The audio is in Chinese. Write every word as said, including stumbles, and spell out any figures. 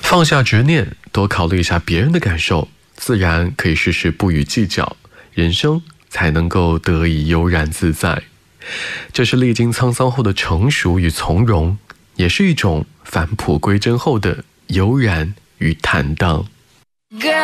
放下执念，多考虑一下别人的感受，自然可以试试不予计较，人生才能够得以悠然自在。这是历经沧桑后的成熟与从容，也是一种返璞归真后的悠然与坦荡。